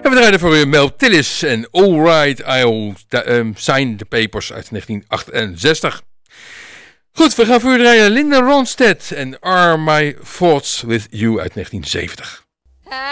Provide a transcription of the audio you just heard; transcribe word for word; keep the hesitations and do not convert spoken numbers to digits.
En we draaien voor u Mel Tillis en All Right, I'll um, Sign the Papers uit negentien achtenzestig. Goed, we gaan voor u draaien Linda Ronstadt en Are My Thoughts With You uit negentien zeventig.